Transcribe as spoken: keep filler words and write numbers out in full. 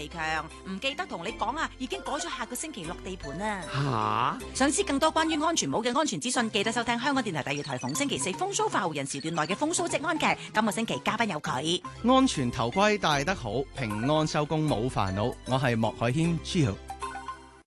肥強，唔記得同你講啊，已經改咗下個星期落地盤啊。 吓！ 想知更多關於安全帽嘅安全資訊，記得收聽香港電台第二台逢星期四風騷化號人時段內嘅風騷職安劇。今個星期嘉賓有佢。 安全頭盔戴得好，平安收工冇煩惱。我係莫海謙 Gio。